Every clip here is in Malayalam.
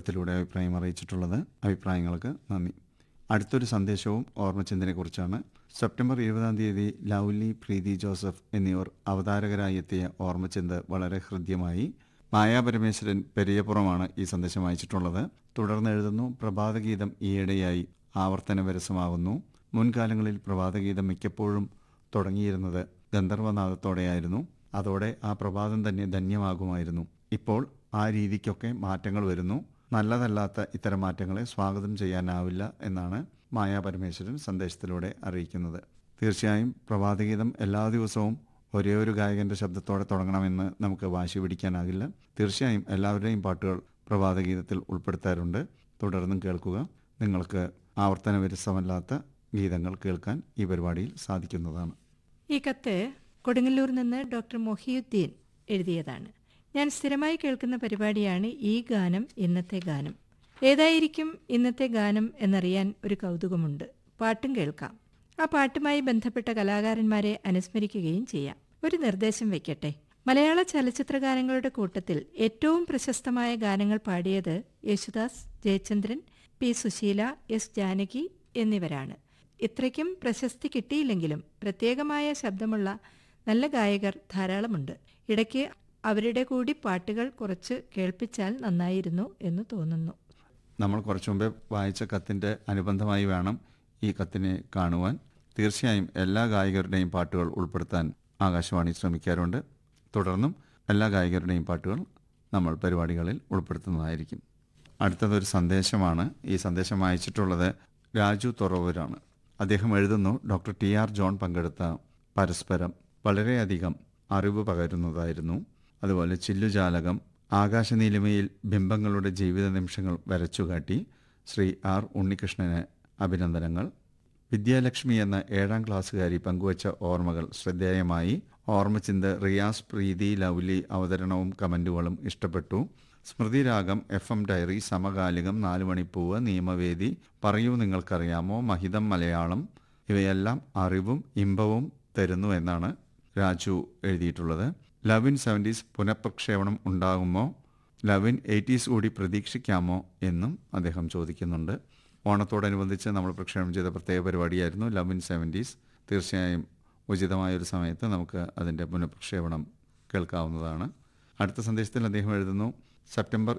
കത്തിലൂടെ അഭിപ്രായം അറിയിച്ചിട്ടുള്ളത്. അഭിപ്രായങ്ങൾക്ക് നന്ദി. അടുത്തൊരു സന്ദേശവും ഓർമ്മചിന്തനെക്കുറിച്ചാണ്. സെപ്റ്റംബർ 20 ലൗലി, പ്രീതി ജോസഫ് എന്നിവർ അവതാരകരായി എത്തിയ ഓർമ്മചിന്ത വളരെ ഹൃദ്യമായി. മായാപരമേശ്വരൻ പെരിയപ്പുറമാണ് ഈ സന്ദേശം അയച്ചിട്ടുള്ളത്. തുടർന്ന് എഴുതുന്നു: പ്രഭാതഗീതം ഈയിടെയായി ആവർത്തനവിരസമാകുന്നു. മുൻകാലങ്ങളിൽ പ്രഭാതഗീതം മിക്കപ്പോഴും തുടങ്ങിയിരുന്നത് ഗന്ധർവനാദത്തോടെയായിരുന്നു. അതോടെ ആ പ്രഭാതം തന്നെ ധന്യമാകുമായിരുന്നു. ഇപ്പോൾ ആ രീതിക്കൊക്കെ മാറ്റങ്ങൾ വരുന്നു. നല്ലതല്ലാത്ത ഇത്തരം മാറ്റങ്ങളെ സ്വാഗതം ചെയ്യാനാവില്ല എന്നാണ് മായാപരമേശ്വരൻ സന്ദേശത്തിലൂടെ അറിയിക്കുന്നത്. തീർച്ചയായും പ്രഭാതഗീതം എല്ലാ ദിവസവും ഒരേ ഒരു ഗായകന്റെ ശബ്ദത്തോടെ തുടങ്ങണമെന്ന് നമുക്ക് വാശി പിടിക്കാനാകില്ല. തീർച്ചയായും എല്ലാവരുടെയും പാട്ടുകൾ പ്രഭാതഗീതത്തിൽ ഉൾപ്പെടുത്താറുണ്ട്. തുടർന്നും കേൾക്കുക. നിങ്ങൾക്ക് ആവർത്തനവിരസമല്ലാത്ത ഗീതങ്ങൾ കേൾക്കാൻ ഈ പരിപാടിയിൽ സാധിക്കുന്നതാണ്. ഈ കത്ത് കൊടുങ്ങല്ലൂർ നിന്ന് ഡോക്ടർ മൊഹിയുദ്ദീൻ എഴുതിയതാണ്. ഞാൻ സ്ഥിരമായി കേൾക്കുന്ന പരിപാടിയാണ് ഈ ഗാനം, ഇന്നത്തെ ഗാനം. ഏതായിരിക്കും ഇന്നത്തെ ഗാനം എന്നറിയാൻ ഒരു കൗതുകമുണ്ട്. പാട്ടും കേൾക്കാം. ആ പാട്ടുമായി ബന്ധപ്പെട്ട കലാകാരന്മാരെ അനുസ്മരിക്കുകയും ചെയ്യാം. ഒരു നിർദ്ദേശം വയ്ക്കട്ടെ. മലയാള ചലച്ചിത്ര ഗാനങ്ങളുടെ കൂട്ടത്തിൽ ഏറ്റവും പ്രശസ്തമായ ഗാനങ്ങൾ പാടിയത് യേശുദാസ്, ജയചന്ദ്രൻ, പി സുശീല, എസ് ജാനകി എന്നിവരാണ്. ഇത്രയ്ക്കും പ്രശസ്തി കിട്ടിയില്ലെങ്കിലും പ്രത്യേകമായ ശബ്ദമുള്ള നല്ല ഗായകർ ധാരാളമുണ്ട്. ഇടയ്ക്ക് അവരുടെ കൂടി പാട്ടുകൾ കുറച്ച് കേൾപ്പിച്ചാൽ നന്നായിരുന്നു എന്ന് തോന്നുന്നു. നമ്മൾ കുറച്ചു മുമ്പേ വായിച്ച കത്തിൻ്റെ അനുബന്ധമായി വേണം ഈ കത്തിനെ കാണുവാൻ. തീർച്ചയായും എല്ലാ ഗായകരുടെയും പാട്ടുകൾ ഉൾപ്പെടുത്താൻ ആകാശവാണി ശ്രമിക്കാറുണ്ട്. തുടർന്നും എല്ലാ ഗായകരുടെയും പാട്ടുകൾ നമ്മൾ പരിപാടികളിൽ ഉൾപ്പെടുത്തുന്നതായിരിക്കും. അടുത്തതൊരു സന്ദേശമാണ്. ഈ സന്ദേശം അയച്ചിട്ടുള്ളത് രാജു തുറവൂരാണ്. അദ്ദേഹം എഴുതുന്നു: ഡോക്ടർ TR ജോൺ പങ്കെടുത്ത പരസ്പരം വളരെയധികം അറിവ് പകരുന്നതായിരുന്നു. അതുപോലെ ചില്ലുജാലകം, ആകാശനീലിമയിൽ ബിംബങ്ങളുടെ ജീവിത നിമിഷങ്ങൾ വരച്ചുകാട്ടി ശ്രീ R ഉണ്ണികൃഷ്ണന് അഭിനന്ദനങ്ങൾ. വിദ്യാലക്ഷ്മി എന്ന 7ാം ക്ലാസ്സുകാരി പങ്കുവച്ച ഓർമ്മകൾ ശ്രദ്ധേയമായി. ഓർമ്മചിന്ത, റിയാസ്, പ്രീതി, ലൗലി അവതരണവും കമൻറ്റുകളും ഇഷ്ടപ്പെട്ടു. സ്മൃതിരാഗം, FM ഡയറി, സമകാലികം, 4 മണിപ്പൂവ്, നിയമവേദി, പറയൂ നിങ്ങൾക്കറിയാമോ, മഹിതം മലയാളം ഇവയെല്ലാം അറിവും ഇമ്പവും തരുന്നു എന്നാണ് രാജു എഴുതിയിട്ടുള്ളത്. ലവ് ഇൻ 70s പുനഃപ്രക്ഷേപണം ഉണ്ടാകുമോ? ലവ് ഇൻ 80s കൂടി പ്രതീക്ഷിക്കാമോ എന്നും അദ്ദേഹം ചോദിക്കുന്നുണ്ട്. ഓണത്തോടനുബന്ധിച്ച് നമ്മൾ പ്രക്ഷേപണം ചെയ്ത പ്രത്യേക പരിപാടിയായിരുന്നു ലവ് ഇൻ 70s. തീർച്ചയായും ഉചിതമായൊരു സമയത്ത് നമുക്ക് അതിൻ്റെ പുനഃപ്രക്ഷേപണം കേൾക്കാവുന്നതാണ്. അടുത്ത സന്ദേശത്തിൽ അദ്ദേഹം എഴുതുന്നു: സെപ്റ്റംബർ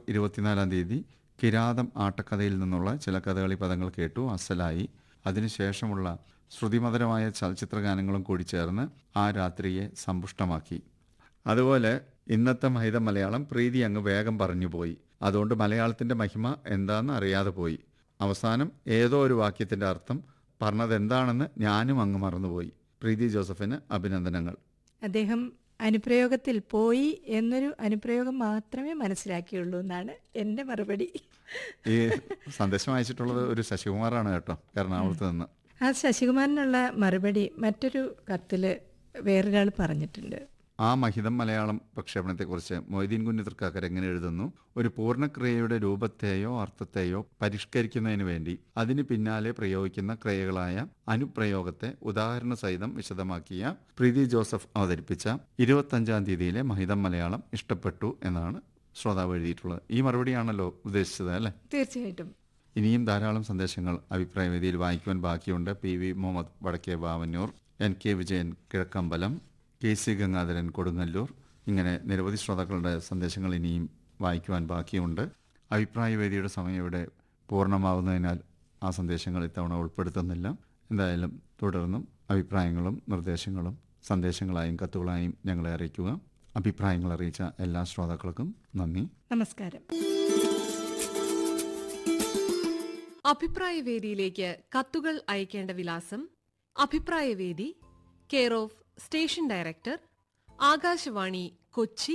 24 കിരാതം ആട്ടക്കഥയിൽ നിന്നുള്ള ചില കഥകളി പദങ്ങൾ കേട്ടു, അസലായി. അതിനുശേഷമുള്ള ശ്രുതിമധുരമായ ചലച്ചിത്ര ഗാനങ്ങളും കൂടി ചേർന്ന് ആ രാത്രിയെ സമ്പുഷ്ടമാക്കി. അതുപോലെ ഇന്നത്തെ മഹിതം മലയാളം പ്രീതി അങ്ങ് വേഗം പറഞ്ഞുപോയി. അതുകൊണ്ട് മലയാളത്തിൻ്റെ മഹിമ എന്താണെന്ന് അറിയാതെ പോയി. അവസാനം ഏതോ ഒരു വാക്യത്തിൻ്റെ അർത്ഥം പറഞ്ഞതെന്താണെന്ന് ഞാനും അങ്ങ് മറന്നുപോയി. പ്രീതി ജോസഫിന് അഭിനന്ദനങ്ങൾ. അദ്ദേഹം അനുപ്രയോഗത്തിൽ പോയി എന്നൊരു അനുപ്രയോഗം മാത്രമേ മനസ്സിലാക്കിയുള്ളൂ എന്നാണ് എൻ്റെ മറുപടി. ഈ സന്ദേശം അയച്ചിട്ടുള്ളത് ഒരു ശശികുമാറാണ് കേട്ടോ, എറണാകുളത്ത് നിന്ന്. ആ ശശികുമാറിനുള്ള മറുപടി മറ്റൊരു കത്തിൽ വേറൊരാൾ പറഞ്ഞിട്ടുണ്ട്. ആ മഹിതം മലയാളം പ്രക്ഷേപണത്തെക്കുറിച്ച് മൊയ്തീൻ കുഞ്ഞ് തൃക്കാക്കർ എങ്ങനെ എഴുതുന്നു: ഒരു പൂർണ്ണക്രിയയുടെ രൂപത്തെയോ അർത്ഥത്തെയോ പരിഷ്കരിക്കുന്നതിന് വേണ്ടി അതിന് പിന്നാലെ പ്രയോഗിക്കുന്ന ക്രിയകളായ അനുപ്രയോഗത്തെ ഉദാഹരണ സഹിതം വിശദമാക്കിയ പ്രീതി ജോസഫ് അവതരിപ്പിച്ച 25 മഹിതം മലയാളം ഇഷ്ടപ്പെട്ടു എന്നാണ് ശ്രോതാവ് എഴുതിയിട്ടുള്ളത്. ഈ മറുപടിയാണല്ലോ ഉദ്ദേശിച്ചത് അല്ലേ? തീർച്ചയായിട്ടും. ഇനിയും ധാരാളം സന്ദേശങ്ങൾ അഭിപ്രായവേദിയിൽ വായിക്കുവാൻ ബാക്കിയുണ്ട്. PV മുഹമ്മദ് വടക്കേ വാവന്നൂർ, NK വിജയൻ കിഴക്കമ്പലം, KC ഗംഗാധരൻ കൊടുങ്ങല്ലൂർ, ഇങ്ങനെ നിരവധി ശ്രോതാക്കളുടെ സന്ദേശങ്ങൾ ഇനിയും വായിക്കുവാൻ ബാക്കിയുണ്ട്. അഭിപ്രായവേദിയുടെ സമയം ഇവിടെ പൂർണ്ണമാവുന്നതിനാൽ ആ സന്ദേശങ്ങൾ ഇത്തവണ ഉൾപ്പെടുത്തുന്നില്ല. എന്തായാലും തുടർന്നും അഭിപ്രായങ്ങളും നിർദ്ദേശങ്ങളും സന്ദേശങ്ങളായും കത്തുകളായും ഞങ്ങളെ അറിയിക്കുക. അഭിപ്രായങ്ങൾ അറിയിച്ച എല്ലാ ശ്രോതാക്കൾക്കും നന്ദി, നമസ്കാരം. അഭിപ്രായവേദിയിലേക്ക് കത്തുകൾ അയക്കേണ്ട വിലാസം: അഭിപ്രായവേദി, care of station director, Akashvani, Kochi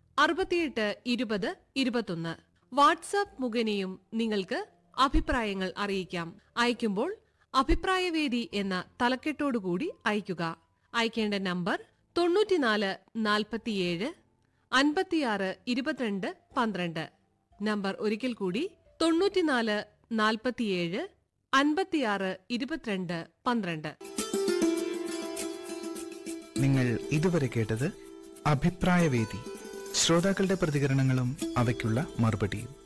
682021. WhatsApp മുഖേനയും നിങ്ങൾക്ക് അഭിപ്രായങ്ങൾ അറിയിക്കാം. അയക്കുമ്പോൾ അഭിപ്രായവേദി എന്ന തലക്കെട്ടോടുകൂടി അയക്കുക. അയക്കേണ്ട നമ്പർ 94 47 56 22 12. നമ്പർ ഒരിക്കൽ കൂടി 94 47 56 22 12. നിങ്ങൾ ഇതുവരെ കേട്ടത് അഭിപ്രായവേദി. ശ്രോതാക്കളുടെ പ്രതികരണങ്ങളും അവയ്ക്കുള്ള മറുപടിയും.